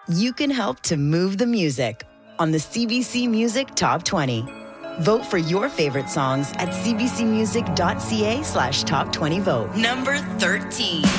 you can help to move the music on the CBC Music Top 20. Vote for your favorite songs at cbcmusic.ca/top20vote. Number 13.